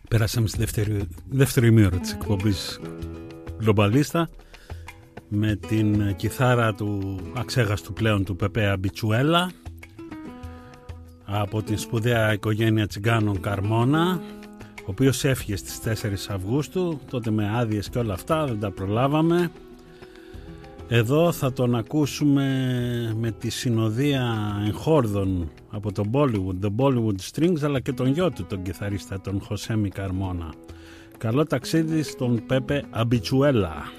Πέρασαμε στη δεύτερη ημίωρα της εκπομπής Γκλομπαλίστα με την κιθάρα του αξέχαστου πλέον του Πεπέ Αμπιτσουέλα από την σπουδαία οικογένεια τσιγκάνων Καρμόνα, ο οποίος έφυγε στις 4 Αυγούστου, τότε με άδειες και όλα αυτά δεν τα προλάβαμε. Εδώ θα τον ακούσουμε με τη συνοδεία εγχόρδων από το Bollywood, the Bollywood Strings, αλλά και τον γιο του, τον κιθαρίστα, τον Χωσέμι Καρμόνα. Καλό ταξίδι στον Πέπε Αμπιτσουέλα.